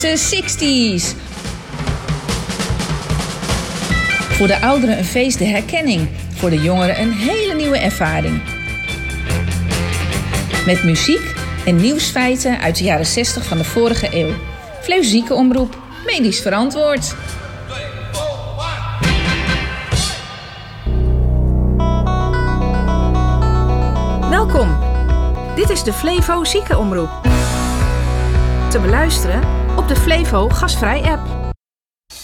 De 60s. Voor de ouderen een feest de herkenning. Voor de jongeren een hele nieuwe ervaring. Met muziek en nieuwsfeiten uit de jaren 60 van de vorige eeuw. Flevo Ziekenomroep. Medisch verantwoord. Welkom. Dit is de Flevo Ziekenomroep. Te beluisteren op de Flevo Gastvrij app.